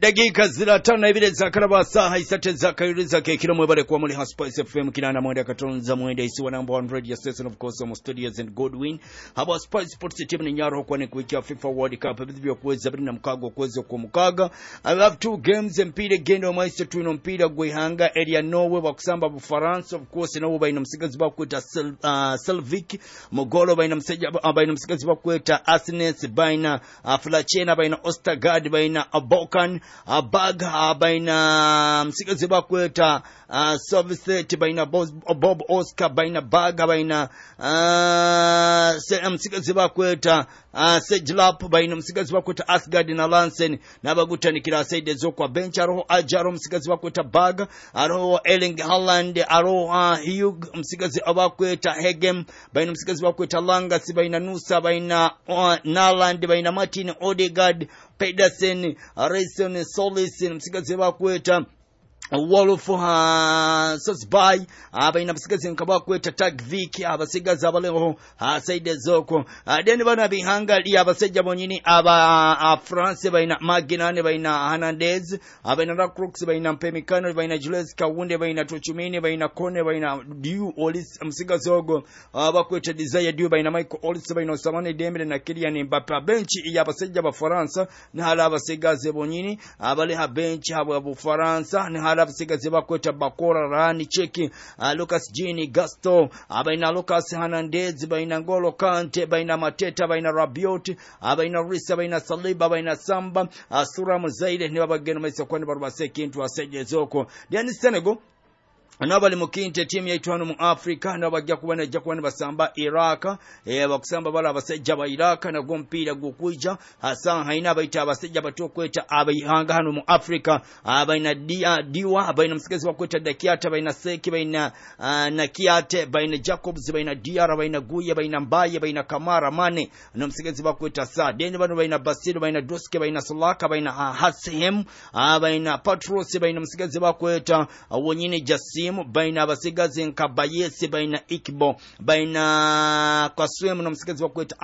dakika ziratano ibire zakaraba saha isate zakayuriza kekiro mwebale kwa muli Spice FM kinana mwende katonza mwende isi number 1 radio station of course on studios and Godwin haba Spice Sports team ni nyaro kwa ni kuikia FIFA World Cup bibyo kuweza bari na mkago kuweza kwa mukaga. I have 2 games mpire gendo maisha tuno mpira gwihanga area Norway bakusamba bu France of course nabo bayina msigazi bakwita Selvik Mogolo bayina msigazi bakwita Asnes bayina Flachena bayina Ostergaard bayina Abokan Bag bayina msigazi bakwita Service bayina Bob Oscar bayina Bag bayina msigazi bakwita Sejlap bayina msigazi bakwita Asgard na Lansen nabagutanikira side zo kwa bench aroho Ajaro msigazi bakwita Bag aroho Erling Haaland aroho Hugh msigazi abakwita Hegem bayina msigazi bakwita Langas bayina Nusa bayina Naland bayina Martin Odegaard Pedersen Rayson Solis msigazi bakwita Wolf Sosbai abaina msigazi nkaba kweta Tagvik abasigaza abaleho saide zoko deni bana bihanga abasejja bonyini aba France baina Maginane baina Hernandez abaina Racrux baina Mpemikano baina Jules Kawunde baina Tochumini baina Kone baina Diu Olis msigazi ogo abakweta Desire Diu baina Michael Olis baina Osamane Dembele na Kylian Mbappe bench y'abasejja ba France na hala abasigazi bonyini abale ha bench abo France na hala abasigazi bakweta Bakora Rani Cheki Lucas Gini Gasto abaina Lucas Hernandez baina Ngolo Kante baina Mateta baina Rabiot abaina Risa baina Saliba baina Samba Asura Muzaide ni babageno mese kwani barubase kintu aseje zoko yani Senegal anabali mukinte timu ya itwano mu Africa nabajja kubana jakwana basamba Iraq bakusamba bala abasejja ba Iraq na gompira gukwija hasa haina abaita abasejja batokweta abayihanga hano mu Africa abaina diwa abaina msigazi bakweta Dakiata baina Seki baina Nakiate baina Jacobs baina Diara baina Guya baina Mbaye baina Kamara Mane na msigazi bakweta Sa deni bano baina Basiru baina Doske baina Solaka baina Hasem baina Patros baina msigazi bakweta wonyine Jasim baina abasigazi nkabayesi baina Ikbo baina Kaswemu na msigazi wakweta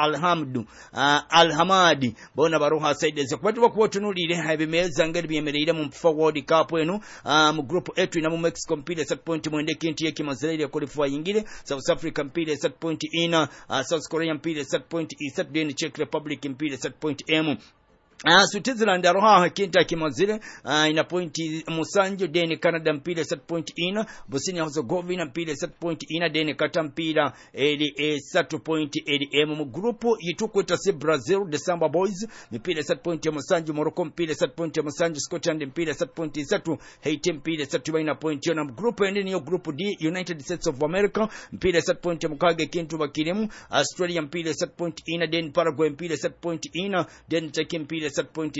Alhamadi bona baruha saideze kubatu bakubotunulire habimeza ngari byemerera mu FIFA World Cup eno mu group etu ina mu Mexico mpile set point mwende kinti yeki mazalili ya qualify yingire South Africa mpile set point ina South Korea mpile set point set den Czech Republic mpile set point M Switzerland aroha kinta kimazile ina pointi Musanjo deni Canada mpira set point ina Bosnia Herzegovina mpira set point ina deni Kata mpira set point mu grupu yitukweta si Brazil the Samba Boys mpira set point ya Musanjo Morocco mpira set point ya Musanjo Scotland mpira set point 3 Haiti mpira set baina point na grupu endeni yo grupu D United States of America mpira set point ya mukage kintu bakirimu Australia mpira set point ina deni Paraguay mpira set point ina deni Turkey mpira set point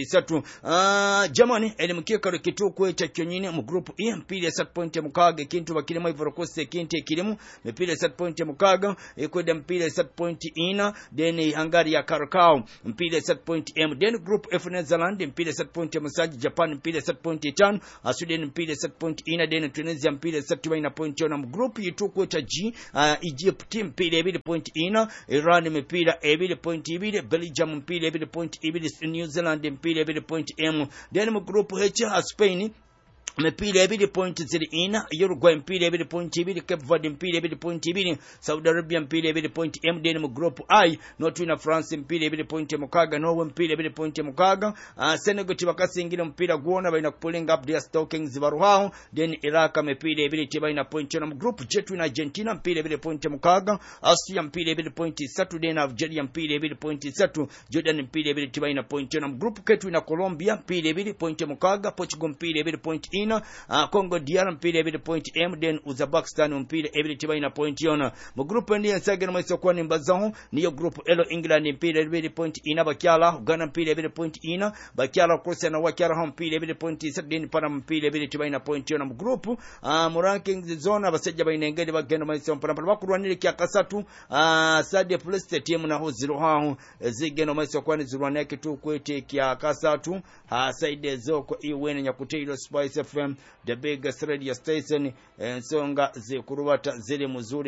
3 Germany elimukeka kitu kweta kyonyine mu group E mpira set point ya mukaga kintu bakirimo Ivory Coast kintu ekirimu mpira set point ya mukaga ekweda mpira set point ina then Hungary ya Karakao mpira set point M then group F Netherlands mpira set point ya Musaji Japan mpira set point 5 Sweden mpira set point ina then Tunisia mpira set ina point na group yitu kweta G Egypt mpira 2 point ina Iran mpira 2 point 2 Belgium mpira 2 point 2 New Zealand mpira 2 point M then mu group H Spain mpira 2 point 0 ina Uruguay mpira 2 point 2 Cape Verde mpira 2 point 2 Saudi Arabia mpira 2 point M then mu group I not win France mpira 2 point mukaga Norway mpira 2 point mukaga Senegal tibakasingire mpira gwona baina pulling up their stockings baruhao then Iraq mpira 2 baina point na mu group J na Argentina mpira 2 point mukaga Austria mpira 2 point 3 then Algeria mpira 2 point 3 Jordan mpira 2 baina point na mu group ketu na Colombia mpira 2 point mukaga Portugal mpira 2 point Congo DR mpira 2 point M then Uzbekistan mpira 2 ina point yona mu group ndi nsagera mu isoko ni mbazaho niyo group Elo England mpira 2 point ina bakyala Ghana mpira 2 point ina bakyala Croatia na wakyala mpira 2 point 7 then para mpira 2 ina point yona mu group mu rankings zone abasajja bayina ngende bagenda mu isoko para bakurwanire kya kasatu Sadia Police team na ho 0 haho zigeno mu isoko ni zirwanike tu kwete kya kasatu side zoko iwene nyakuteiro Spice FM the biggest radio station ensonga zikurubata ziri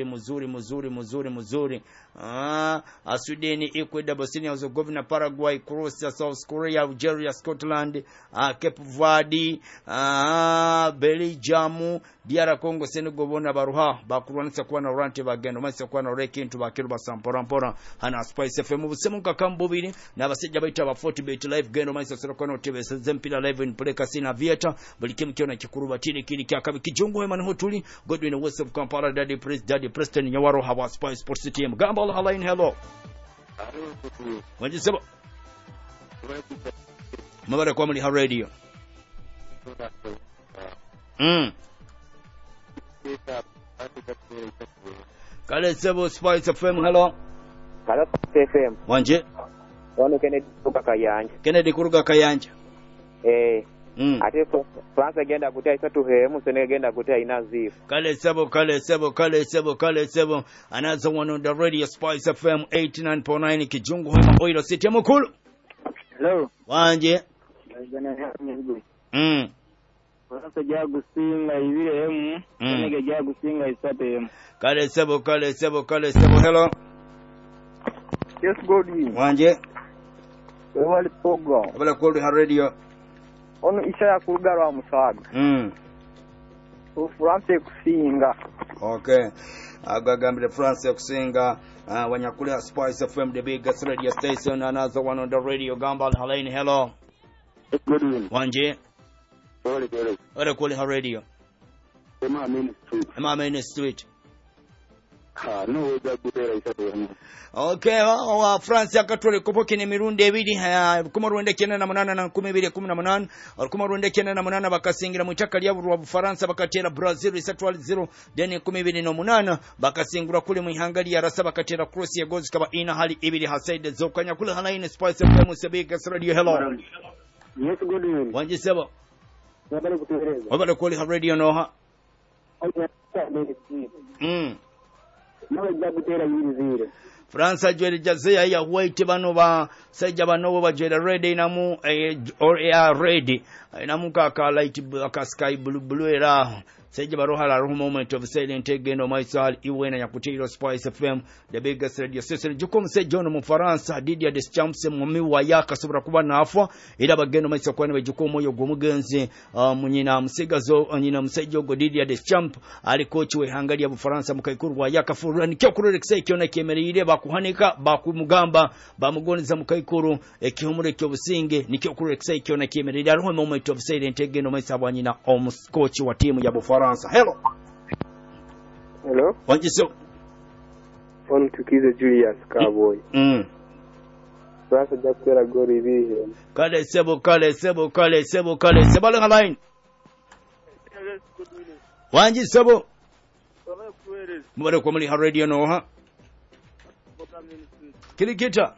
muzuri Sweden, Ecuador, Bosnia Herzegovina, Paraguay, Croatia, South Korea, Algeria, Scotland, Cape Verde, Belgium, DR Congo, Senegal, bona baruha bakurwanisa kuba na orante bagendo masa kuba na reki into bakiruba sampora hana Spice FM busemuka kambubiri n'abasejja baita ba 40 bet live gendo masa siroko no tebe zempira live in pleka sina vieta bulikimu kiona kikuruba tini kili kyakabi kijungu wema no tuli Godwin West of Kampala Daddy Preston Nyawaro hawa Spice Sports team gamba halain hello wajisaba mabara kwa mali radio Kale Sebo Spice FM hello Kale FM wanje wano Kennedy kuruga kayanja ate France agenda kutia isatu hemu Senegal agenda kutia inazifu Kale Sebo another one on the radio Spice FM 89.9 kijungu hema oilo city ya mukulu hello wanje France jagusinga ibire hemu Senegal jagusinga isatu hemu Kale Sebo hello yes Godwin wanje wali program abala kulu ha radio ono ishaya kurugara wa musaga France kusinga okay agagambire France kusinga wanyakule Spice FM the biggest radio station another one on the radio gamba halaini hello Godwin wanje wale kule ha radio Emma Main Street no jagutera isatu okay France yakatole kupoke ne mirundi ebiri kuma ruende kena na 8 na 12 kuma ruende kena na 8 bakasingira mu itaka lya buru wa France bakatera Brazil 3-0 then 28 bakasingura kule mu ihanga ya rasa bakatera cross ya goals kaba ina hali ibiri hasaide zokanya kule halaine Spice FM sebeka radio hello yes Godwin wanje seba wabale kutereza wabale kule radio no ha no jagutera yizire France ajwere jazia ya white bano ba sajja bano ba jwere red inamu or red inamu ka light ka sky blue era sajja baroha la moment of silent egendo maisal iwena ya kutiro Spice FM the biggest radio station juko msejo no mu France Didier Deschamps mumi wa yaka subra kuba nafa ila bagendo maisa kwa ne juko moyo gomugenzi munyina msigazo nyina msejo go Didier Deschamps ali coach we hangali ya Bufaransa mukaikuru wa yaka furani kyo kurekisa kiona kemerire bakuhanika bakumugamba bamugoniza mukaikuru ekihumure kyo businge nikyo kurekisa kiona kemerire ariho moment of silent egendo maisa banyina coach wa timu ya Bufaransa hello wanjiso on tukize Julius Cowboy France jakwera gori bihe kale sebo sebalo halain wanji sebo mbare kwa mali ha radio no ha kilikita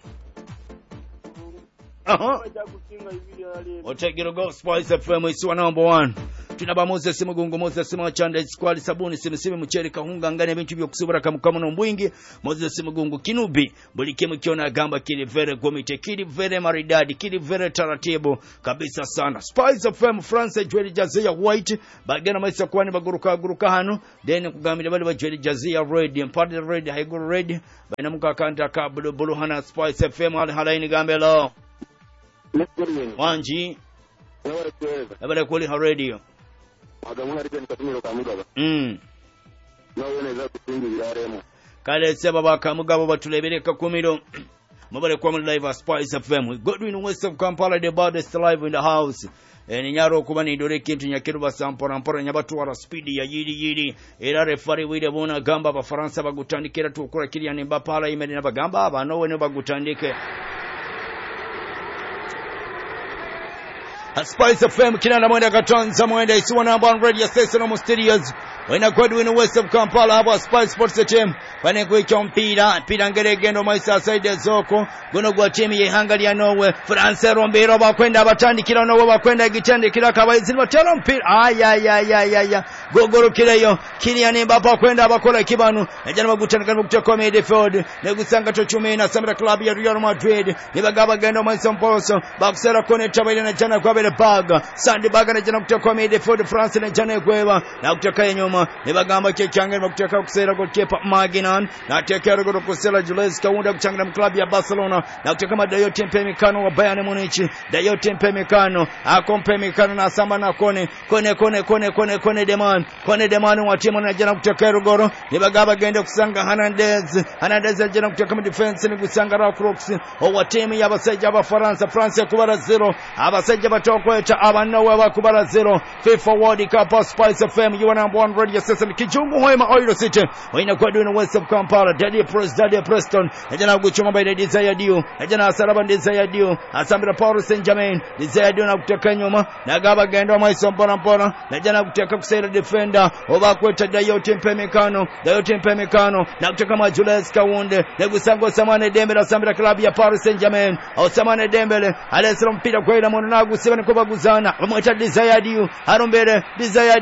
otegero go Spice FM is number 1 tunaba Moses Machanda squad sabuni simisimi mucheri kahunga ngane bintu byo kusubira kamukamo no mbwingi Moses Mugungu kinubi bulikemu kiona gamba kili vere gomite kili vere maridadi kili vere taratibu kabisa sana Spice FM France jweli jazia white bagena maisa kwani baguruka hano then kugambira bali bajweli jazia red empire red haiguru red baina mukakanta ka bulu hana Spice FM halaini gambelo wanji abale kuli ha radio agamuna rije nikatumiro kamugaba nawe za kusingira remo kale seba bakamugabo batulebereka kumiro mabale kwa live Spice FM Godwin West of Kampala the baddest live in the house ni nyaro kuba ni dore kintu nyakiruba sampora nyabatu wala speed ya yiri era refari wide bona gamba ba Faransa bagutandikira tukura Kylian Mbappé ala imeri na bagamba abano wene bagutandike Spice FM kinana mwenda katonza mwenda isiwa namba on radio station almost studios Wina Godwin West of Kampala abo Spice Sports team bane kuicho mpira ngeregendo maisa side zoko guno gwa team ye Hungary Norway France Rombero bakwenda abatandikira no bakwenda gitendekira kabayizi batera mpira aya gogorokireyo Kylian Mbappe kwenda abakola kibanu najana bagutandika guteka midfield negusanga tochume na Samra club ya Real Madrid nibagaba gendo maisa mposo bakusera kone tabile na jana kwa bele bag Sandy Baga na jana guteka midfield France na jana kweba na guteka nyuma nibagamba kyekyange bakuteka kusera goalkeeper Maginan na tekero kusela Jules Kaunda kuchangana club ya Barcelona na kuteka madayo tempe mikano wa Bayern Munich dayo tempe mikano akompe mikano na samba na kone deman wa timu na jana kuteka rugoro nibagaba gende kusanga Hernandez jana kuteka defense ni kusanga Rocks wa timu ya basajja ba France kubara 0 abasajja batokweta abanawe bakubara 0 FIFA World Cup Spice FM you number 1 radio station kijungu hoima Oil City waina kwa dunia West of Kampala Daddy Preston jana guchoma by Desire Dio jana Saraba Desire Dio asambira Paul Saint-Germain Desire Dio na kuteka nyuma na gaba gendo maiso mpona na jana kuteka kusela defender obakweta dayo tempe mekano na kuteka ma Jules Kaunda na gusango Samane Dembele asambira club ya Paris Saint-Germain au Samane Dembele alesera mpira kwa ila mwana na gusibane ko baguzana bamweta Desire Dio arombere Desire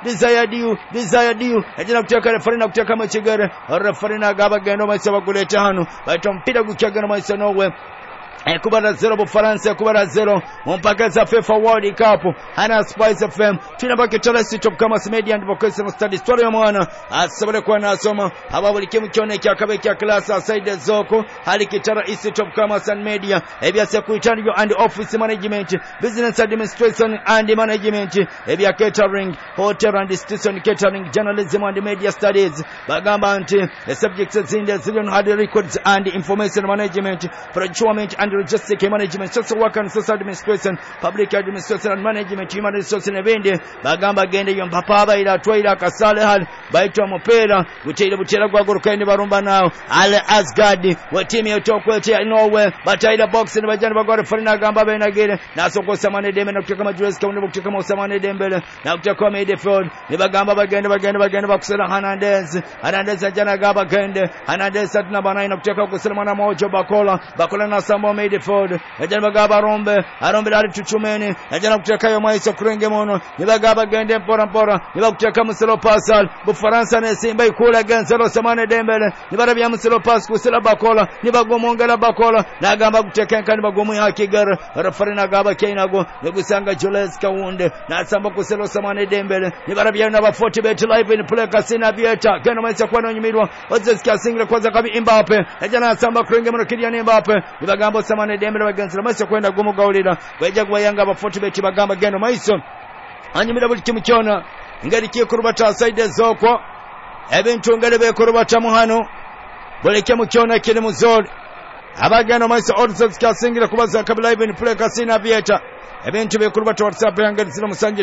Dio ajina kuteka referee na kuteka machigere referee na gaba gendo maisa baguleta hano baito mpira gukyagana maisa nowe kubara 0 Bufaransa kubara 0 mpaka za FIFA World Cup hana Spice FM tunabaki Chelsea top kama media and vocational studies story ya mwana asabale kwa nasoma ababulike mkione kya kabeki ya class side zoko hali kitara isi top kama Sun Media ebya secretary and office management business administration and management ebya catering hotel and institution catering journalism and media studies bagamba anti the subjects zinde zilion had records and information management procurement and logistic management, social work and social administration, public administration and management, human resources and vende bagamba gende yompapa ila twaila kasale hal baitwa mopera butera kwa gorokende barumba nao ale Asgard wa timu yotokwete Norway bataila box ni bajana bagore farina gamba benagere na soko Samane Dembele na kutaka Jules Kaunda kutaka Samane Dembele na kutaka midfield ni bagamba bagende bakusela Hernandez jana gaba gende Hernandez atuna bana ina kutaka kusela mwana mojo bakola na Sambo midfield ajana bagaba rombe ali tuchumeni ajana kutaka yo maiso kurenge mono nibagaba gende mpora nibakutaka muselo pasal Bufaransa ne Simba ikula genzelo Samane Dembele nibarabya muselo pas kusela bakola nibagomongela bakola nagamba kuteka kandi bagomu hakigara referee nagaba kainago negusanga Jules Kaunda na samba kuselo Samane Dembele nibarabya na ba 40 bet live in play kasina bieta gano maisa kwa no nyimirwa ozesika single kwanza kabi Mbappe ajana samba kurenge mono Kylian Mbappe nibagamba Samane Dembele bagenzela maisa kwenda gumu gaulira weja kwa yanga ba 40 bet bagamba gano maiso anyimira buli kimu kyona ngari kikurubata side zoko ebintu ngari be kurubata muhano boleke mu kyona kiri muzori abagano maiso odds kasingira kubaza kabila even play kasina bieta ebintu be kurubata WhatsApp yangari zino musanje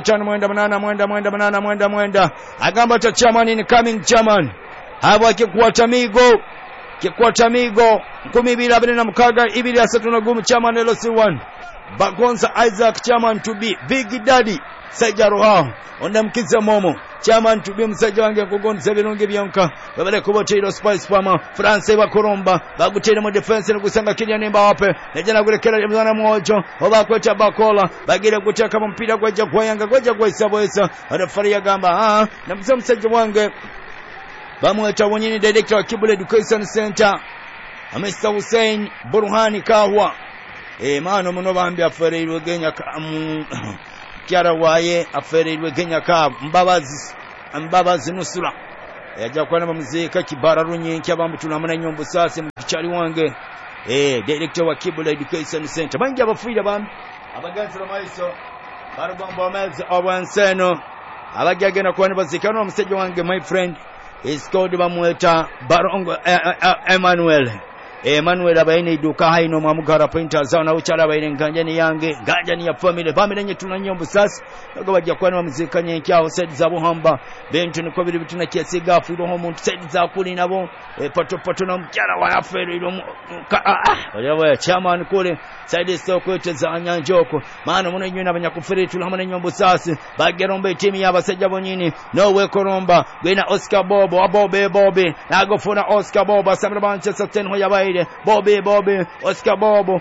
5 agamba ta chairman in coming chairman abo akikwata migo 12 chairman LC1 Bagonza Isaac chairman to be Big Daddy Sajaruha ondamkiza momo chairman to be msaja wange kugonza birungi byonka babale kubotero Spice Pama France bakoromba bagutera mu defense ngusanga Kylian Mbappe najana gurekera mwana mwojo obakweta bakola bagire guteka mu mpira gwaje kwayanga gwaje kwaisaboisa referee yagamba na msaja wange bamweta wonyini director wa Kibule Education Center Mr. Hussein Burhani Kahwa mano muno bambi afereirwe genya kyara waye afereirwe genya ka mbabazi nusura yajja kwana muzika kibara runyinki abambu tunamuna nyombo sase mu kichali wange director wa Kibula Education Center bangi abafuira bambi abaganzira maiso barugomba amezi abanseno abajagena kwana bazika no museje wange my friend is called bamweta Barongo Emmanuel Emmanuel abaine duka haino mwamugara Painters na uchala abaine nganjani yange nganjani ya family nye tunanyo busasi nago bajja kwana muzikanye nkyaho said za buhamba bentu niko biri bituna kyesiga afudo ho muntu said za kuli nabo pato na mkyala wa afero ilo waliwa chairman kule said stokweteza anyanjoko maana muno nyina abanyakufere tulhamane nyombo sasi bagerombe timu y'abasajja bonyini nowe koromba gwena Oscar Bobo abobe nagofuna Oscar Bobo asamira Manchester City ho yabaire Bobe Oscar Bobo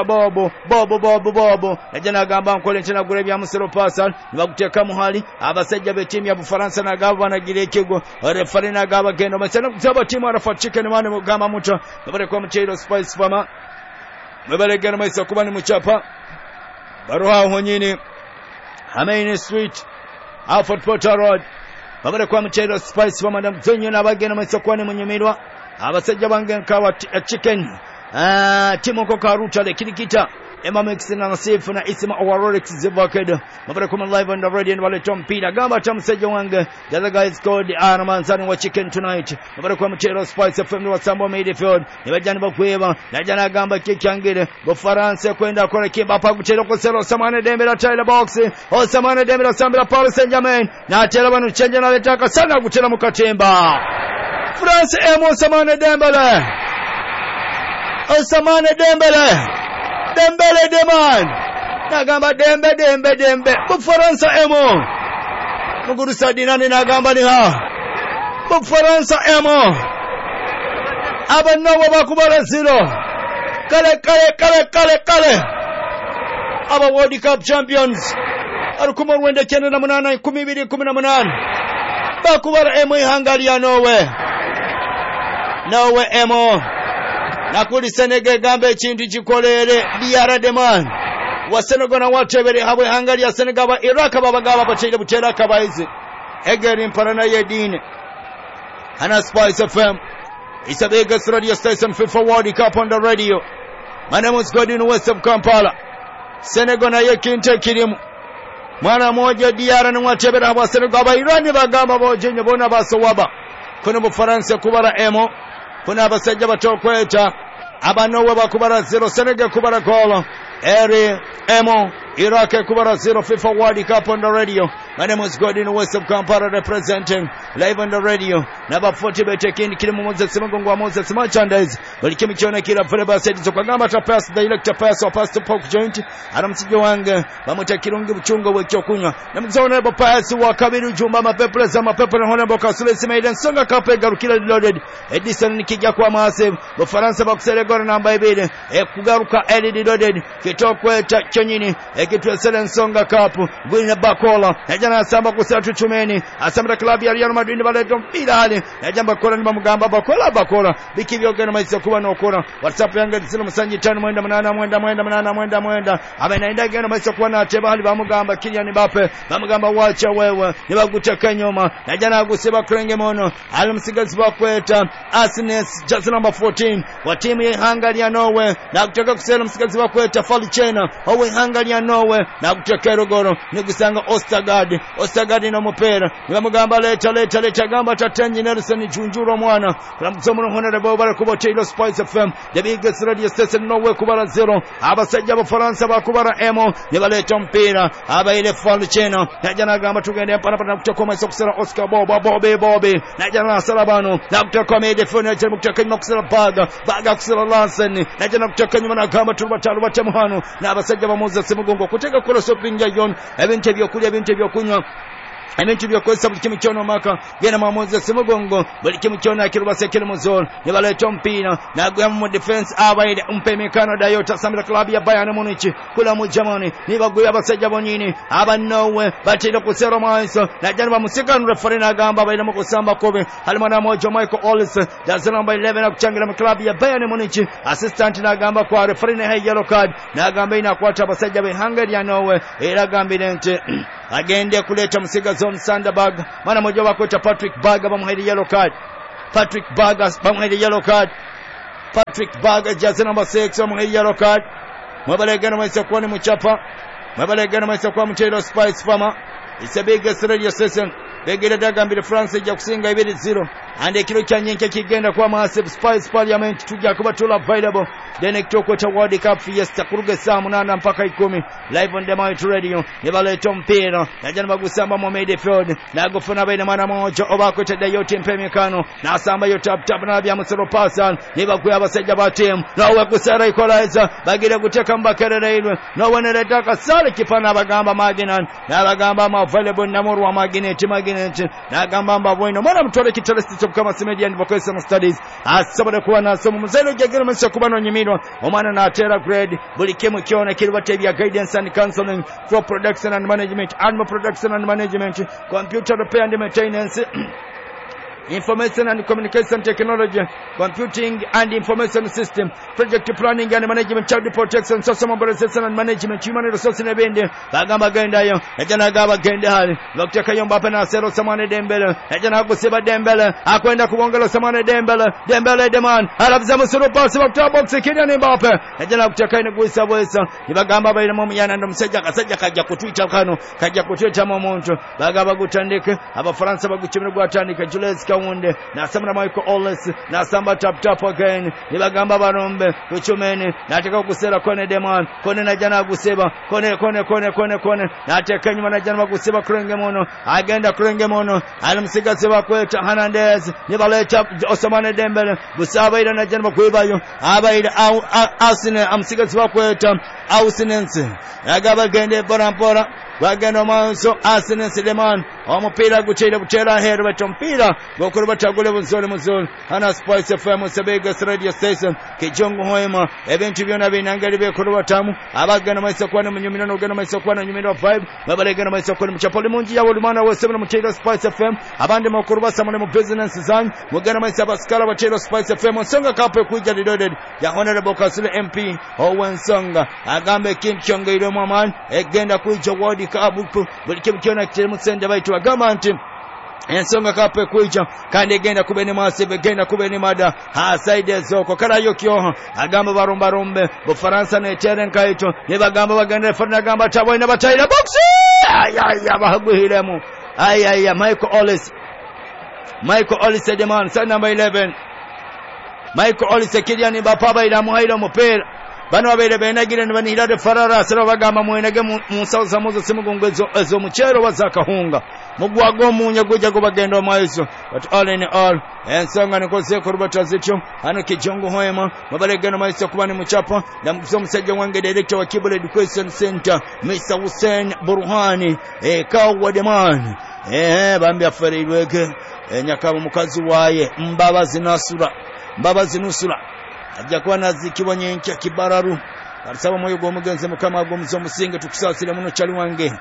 najana gamba nkole ntina gure bya musero pasal nibaguteka muhali abasajja be timu ya Bufaransa nagaba banagire kigo refari nagaba gendo masana kutaba timu arafa chicken mane mugamba muto babare kwa mcheiro Spice Farmer babare gero maisa kubani muchapa baroha honyini Hamaine Street Alfred Potter Road babare kwa mcheiro Spice Farmer ndamzenyo nabageno maisa kwani munyemirwa abasajja bange nkawa chicken timu ko karuta le kilikita Emma Mixina na Safe na Isma Owarorix Zivakedo mabara kuma live on the radio and wale tompira gamba tamseja wange the other guys called the Armanzani wa chicken tonight mabara kwa mchero Spice FM wa Sambo midfield nibajani bakweba najana gamba kikangire go France kwenda kora kiba pa kuchero ko sero Samane Dembele Tyler box o Samane Dembele Sambira Paris Saint-Germain na tera banu chenja na letaka sana kuchera mukatemba France emo Samane Dembele Osamane Dembele Deman nagamba Dembe Bufaransa emo muguru sadinani nagamba ni Bufaransa emo abanawa bakubala zero kale aba World Cup champions arukuma Rwanda Canada 8 bakubala emo Hungary ya Norway emo nakuli Senegal gambe chintu chikolere biara deman wasenogona watebere habwe Hungary ya Senegal ba Iraq babagaba bachile butera kabaizi egeri mparana yedine Hana Spice FM it's a biggest radio station FIFA World Cup on the radio. My name is Godin West of Kampala. Senegal na yekinte kirimu mwana moja diara na watebere habwa Senegal ba Irani bagamba bojenye bona basowaba kuno Bufaransa kubara emo kuna abasajja batokweta abanowe bakubara 0 Senegal kubara goal Eri emo Iraq kubara 0 FIFA World Cup on the radio. My name is Godin West of Kampala representing live on the radio. Naba 40 betekini kile Moses Simongo wa Moses Merchandise balikimi kiona kila forever said so kwagamba ta pass the elector pass or pass to poke joint aramsije wange bamuta kirungi buchungo wekyo kunywa namzona bo pass wa kabiri jumba mapepe za mapepe na hona boka sule simaiden songa kape garukila loaded Edison nikija kwa massive bo Faransa bakusere gora namba 2 kugaruka LED loaded kitokweta chonyini ekitwesele nsonga kapu gwina bakola najana asamba kusatu tumeni asamba club ya Real Madrid baleto mpira hali najamba kola ni bamugamba bakola bikivyo gena maisa kuba nokora WhatsApp yange zino musanyi 5 mwenda abenaenda gena maisa kuba na teba hali bamugamba Kylian Mbappe bamugamba wacha wewe nibaguteka nyoma najana aguseba kurenge mono alimsigazi bakweta Asnes just number 14 wa timu ya Hungary ya Norway na kutoka kusela msigazi bakweta Falichena owe Hungary ya Norway na kutoka Rogoro nigusanga Ostergaard no mupera nibamugamba leta gamba tatenyi Nelson Junjuro mwana ramzomuno honorable bara kubote ilo Spice FM the biggest radio station Norway kubara 0 abasajja ba Faransa bakubara emo nibaleta mpira abaile Falichena najana gamba tugende pana kutoka kwa Soksera Oscar Bobe najana salabano na kutoka midfield najana kutoka nyuma kusela baga kusela Larsen najana kutoka nyuma na gamba turubatalu batemuhano na abasajja ba Moses Mugongo kuteka kula shopping yajon ebintu byo kunywa Ementu byokwesa buli kichono maka gena mamoza simugongo buli kichono akirubase kilimuzol nibaleta mpira na gwa mu defense abaide umpemekano dayota Samira club ya Bayern Munich kula mu Germany nibaguye abasajja bonyini abanowe batira kusero maiso na jana bamusikanu referee na gamba baide mu kusamba kobe halimana mojo Michael Ollis that's number 11 akuchangira mu club ya Bayern Munich assistant na gamba kwa referee na yellow card na gamba inakwata abasajja be Hungary ya Norway era gambire nti agende kuleta musiga zone Sanderberg mana moja wako cha Patrick Berger bamuhaidi yellow card Patrick Berger jersey number 6 bamuhaidi yellow card mwabalegana maisa kwa ni mchapa mwabalegana maisa kwa mchelo Spice Farmer it's a biggest radio station begera dagambire France ya kusinga 2-0 ande kilo kyanyenke kigenda kwa Massive Spice Parliament tujja kuba tula available then ekitokweta World Cup Fiesta kuruga saa 8 mpaka 10 live on the Might Radio nibaleta mpira najana bagusamba mu midfield nagufuna baina mwana mojo obakwetedde yote mpemekano nasamba yo tap na bya musoro pasan nibakuya abasajja ba team nawe kusara equalizer bagire guteka mbakerere nobonere taka sale kipana bagamba Maginan nabagamba ma available namuru wa Magnet nagamba mbabwino mwana mtore kiteresti kama Simedian vocational studies asabode kuba nasomo muzelo jagero mse kubano nyimirwa omwana na atera grade buli kemu kiona kiribate bya guidance and counseling for production and management animal production and management computer repair and maintenance information and communication technology, computing and information system, project planning and management, child protection, social mobilization and management, human resources and bende bagamba genda yo ejana gaba genda hali bakuteka yo Mbappe na Sero Samane Dembele ejana guseba Dembele akwenda kubongela Samane Dembele demand arabiza musoro pass bakutaba box Kylian Mbappe ejana kuteka ine guisa boisa ibagamba bayina mu yana ndo musajja kasajja kajja kutwita kano kajja kutwita mu muntu bagaba gutandike abafaransa baguchimira gwatandika Jules Kawunde nasamra Michael Ollis nasamba tap again nibagamba barombe kuchumeni nataka kusera kone demand kone najana guseba kone nateka nyuma najana guseba kurenge mono agenda kurenge mono alimsiga seba kweta Hernandez nibaleta Ousmane Dembele busaba ila najana kwibayo abaida Arsenal amsiga seba kweta Ausinense agaba gende pora bagenda manso Arsenal Suleiman omupira guchira butera hero batompira gokuru batagule bunzole muzole ana Spice FM Sebega radio station kijongo hoema ebintu byona binangari bekuru batamu abagana maisa kwana munyumino nogana maisa kwana nyumino 5 babalegana maisa kwana muchapoli munji ya ulumana wesebna mutira Spice FM abande makuru basamane mu business zan mugana maisa baskala batira Spice FM nsonga kape kuija reloaded ya honorable Kasule MP Owen Songa agambe kinchonga ile mwaman egenda kuija World Cup bulike mkiona kitemu sende baitu agamba nti ensonga kape kuija kandi egenda kubene Massive egenda kubene mada ha side zoko kala yokyo agamba barombe Bufaransa ne Terren kaito ne bagamba baganda fana gamba tabo ina bataira box ayaya baguhiremu ayaya Michael Ollis the man son number 11 Michael Ollis Kylian Mbappe baira muhaira mupera bano abere benagire nibanira de Farara sero bagamba muenage musauza muzo simugongwezo ezo muchero bazakahunga mugwago munye gujja kubagenda maiso but all in all ensonga nikose kurubata zicho hano kijongo hoema mabalegano maiso kubani muchapa na musajja wange director wa Kibule Education Center Mr. Hussein Burhani kawa demani bambi afarirweke nyakabo mukazi waye Mbabazi Nusura ajja kuba nazikibwa nyenkya kibararu alisaba moyo gwomugenze mukama gwomuzo musinge tukusasira muno chali wange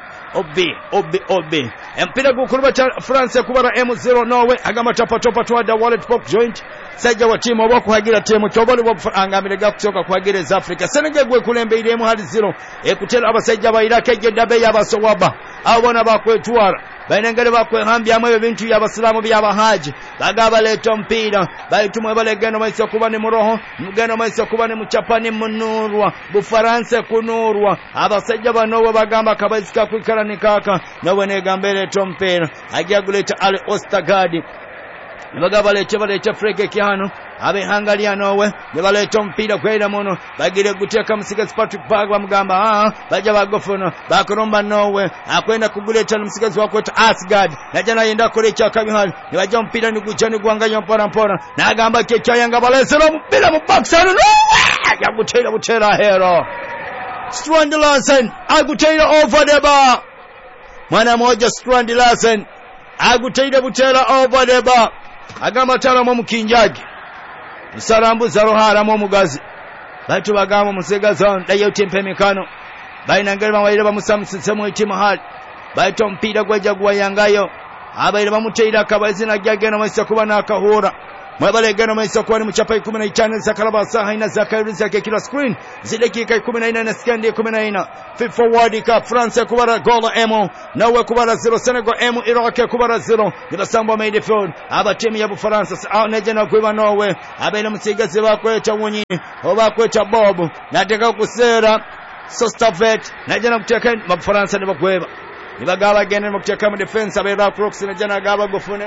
obe empira gukuruba France kubara M0 Norway agamba topa twada wallet pop joint sajja wa timu obakuhagira timu tobali bofangambire gakutoka kuhagira za Africa Senegal gwe kulembeire mu hali 0 ekutela abasajja ba Iraq ejedabe yabasowaba abona bakwetwara bainengere bakwehambya amwe ebintu by'abasilamu by'abahaji bagaba leto mpira baitumwe balegeno maiso kuba ni muroho mugeno maiso kuba ni muchapani munurwa Bufaransa kunurwa abasajja banowe bagamba kabazika kwikara nikaka nawe negambere leto mpira agiye guleta Ali Ostergaard bagaba leto freke kihano abe Hangalia nowe nebaleta mpira kwera mono bagire guteka musiga Patrick Bag bamugamba baja bagofona bakoromba nowe akwenda kuguleta musigazi wakweta Asgard najana yenda kolecha kabihali nebaja mpira ni gujani gwanganya mpora nagamba kekyayanga balesero mpira mu box ano nowe butera hero Strand Larsen agutera over the bar mwana moja Strand Larsen agutera butera over the bar agamba tala mu kinjagi Sarambu zarohara mu mugazi batu bagamba musega zone dayo tempe mikano baina ngere bawaire bamusamsitse mu itima hali baito mpira gwaja gwayangayo abaire bamuteira kabazina gyagena masa kuba nakahura mwabale gena masa kuba ni muchapa 15 zakaraba saha ina zakariza ke kila screen zidakika 14 na skandi 14 FIFA World Cup France kubara goal emo nawe kubara 0 Senegal emo Iraq kubara 0 nibasamba midfield aba timu ya Bufaransa nejena kuba nowe abaine musigazi bakweta wonyi obakweta Bob nateka kusera Sostavet najena kuteka Bufaransa nibakweba nibagaba gene mukuteka mu defense abera Crocs najena gaba gofune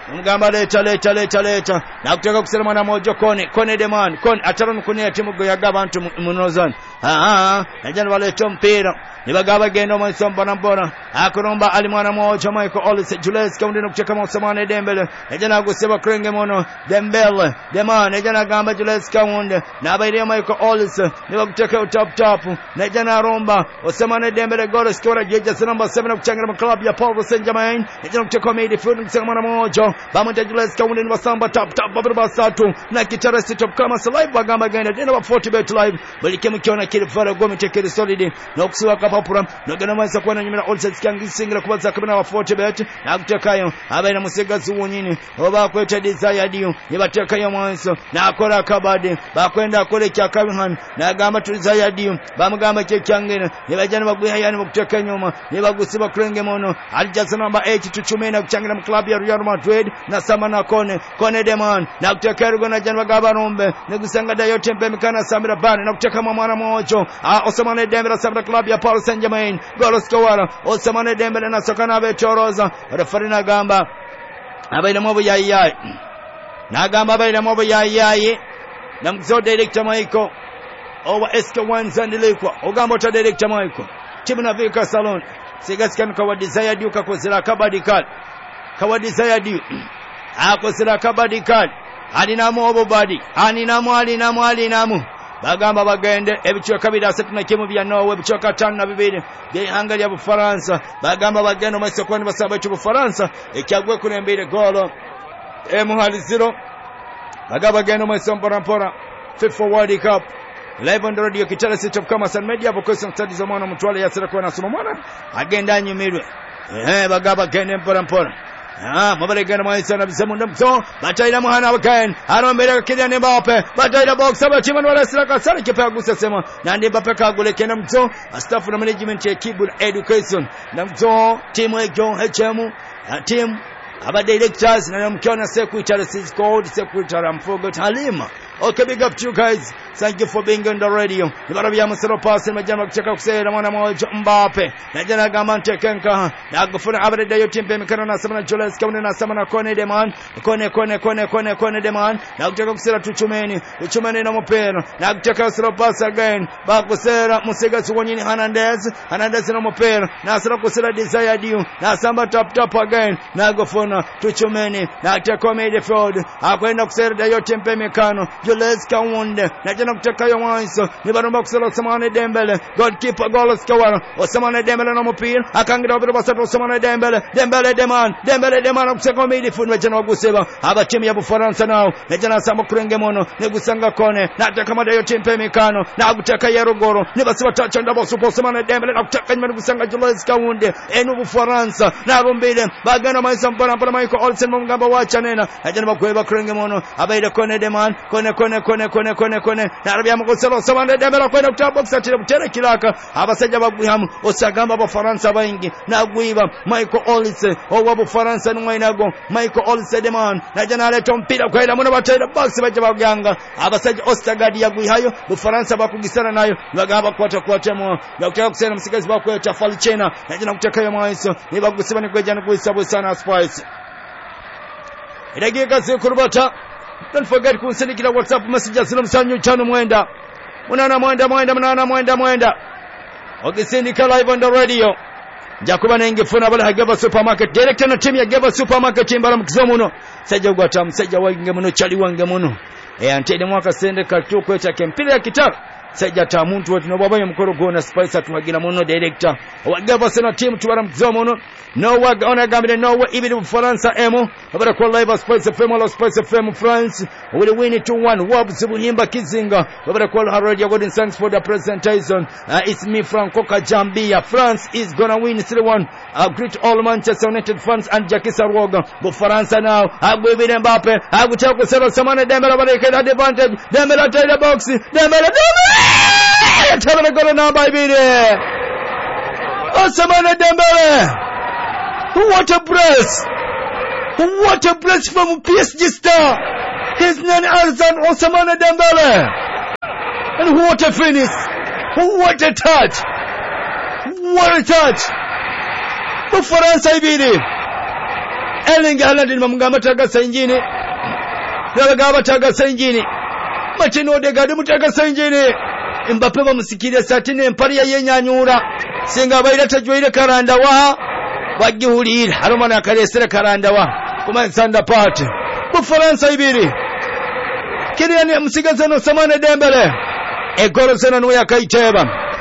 Mugamba leta nakuteka kusera mwana mojo kone demand ataron kunia timu goyaga abantu munozan najana baleta mpira nibagaba gendo mwisomba na mbona akuromba ali mwana mojo Michael Olise Jules kaundi nokuteka Ousmane Dembele najana guseba krenge mono Dembele demand najana gamba Jules kaundi nabaire Michael Olise nibaguteka top najana romba Ousmane Dembele goal scorer jeje number 7 kuchangira mu club ya Paul Saint-Germain najana kuteka midfield kusema mwana mojo bamuta Jules kaundi nibasamba top baburu basatu na kitara sit-up kama live bagamba genda dena 40 bet live balike mukiona kile fara gome tekere solid no kusiwa kapapura no gana masa kwa na nyumira Olise skangisingira kubaza kabina wa 40 bet na kutekayo abaina musegazi wonyine oba kweta desire dio nibatekayo mwanso na akora kabade bakwenda kole kya kabihan na gamba desire dio bamugamba kye kyangene nibajana bagwiha yani mukuteka nyuma nibagusiba krenge mono alijasa namba 8 tuchumena kuchangira mu club ya Real Madrid na samana kone demand na kuteka rugo na janwa gaba rombe negusanga da yote mpe mikana samira bani na kuteka mwana mojo Ousmane Dembele samira club ya Paul Saint-Germain golos kawara Ousmane Dembele na sokana betoroza referee na gamba abaina mobo yayi na gamba abaina mobo yayi na mzo director Michael owa SK1 zandilikwa ogamba ta director Michael timu na vika salon sigasikana kwa desire duka kozira kabadikal kwa desire du akozira kabadikal alinamu obobadi alinamu bagamba bagende ebichwa kabiri asatu na kimu bya Norway ebichwa katano na bibiri bya Hungary ya Bufaransa bagamba bagende mwese kwani basaba cyo Bufaransa ekyagwe kulembere golo muhali 0 bagamba bagende mwese mpora FIFA World Cup live on the radio kitala sit-up kama San Media bokoso studies za mwana mtwale yasira kwa nasoma mwana agenda nyumirwe bagamba bagende mpora mabalegana mwaisa na bisamunda mso bataira muhana wakaen arombere Kylian Mbappe bataira box abachimana wala siraka sana kipa gusa sema na Mbappe kagule kena mso staff na management ya Kibul Education na mso timu ejo HM team aba directors na mkiona secretary is called secretary Mfogo Halima. Okay, big up to you guys. Thank you for being on the radio. Nibarabia musero pass majana kucheka kusera mwana moja Mbappe. Najana gamba tekenka. Na gufuna abade dayo timpe mikano na sama na Jules kaune na sama na kone demand. Kone demand. Na kucheka kusera tuchumeni na mupera. Na kucheka kusera pass again. Ba kusera musega suwonyini Hernandez na mupera. Na sera kusera desire dio. Na samba top again. Na gufuna tuchumeni na tekome midfield. Akwenda kusera dayo timpe mikano. Jules Kaunde najana kuteka yo mwanzo nibaromba kusela Ousmane Dembele goalkeeper golos kawara Ousmane Dembele na mpira akangira obero basatu Ousmane Dembele demand kuteka midfield najana waguseba aba timu ya Bufaransa nao najana samba kurenge mono negusanga kone nataka mada yo timpe mikano na kuteka yerogoro nibasiba tachanda bosu Ousmane Dembele na kuteka nyuma negusanga Jules Kaunde enu Bufaransa na rombile bagana maisa mpana Michael Olsen mungamba wacha nena najana bakweba kurenge mono abaide kone demand kone na arabia mukoselo Ousmane Dembele kwenda kutabox atire butere kilaka abasajja bagwihamu osagamba Abafaransa bayingi na gwiba Michael Olise owa Bufaransa n'umwinago Michael Olise demand najana aleto mpira kwenda muno batera box bajja baganga abasajja Ostagadi yagwihayo Bufaransa bakugisana nayo bagamba kwatemu bakutaka kusena musigazi bakweta Falchena najana kutakayo mwanso nibagusiba ni kwejana kuisabo sana Spice Idagika zikurubata. Don't forget kunsindikira WhatsApp messages zino msanyu chano mwenda. Mwenda. Ogisindika live on the radio. Jakuba nengefuna bala hageba supermarket. Director na team ya Geba supermarket imbara mkizomuno. Sajja gwata msajja wange muno chali wange muno. Antede mwaka sende katu kweta kempira ya kitara. Sajja ta muntu wetu no baba mukoro gona Spice atuhagira muno director. Wageba sena team tubara mkizomuno. No work on a gambling, no way, even in France, Emo. About a live Spice FM France. Will win it 2-1. Wabs Buhimba Kizinga. About a call already. Good thanks for the presentation. It's me, Franco Kajambia. France is gonna win 3-1. Greet all Manchester United fans and Jackie Sarwoga. But France now. I will be Mbappe. I will tell you Ousmane Dembele, but they can advantage. Dembele take the box. Dembele. Tell me go now, baby. Ousmane Dembele. What a press from PSG star. His name is Ousmane Dembele. And what a finish. What a touch. Bufaransa ibiri. Erling Haaland nimamugamba tagasa injini nabagaba tagasa injini Martin Odegaard mutagasa injini Mbappe bamusikira satine empaliya yenyanyura singa abaira tajwaire karandawa bagihulira aromana kalesera karandawa kumansanda part Bufaransa ibiri Kylian Msigazano Samane Dembele egoro zena no yakaiteba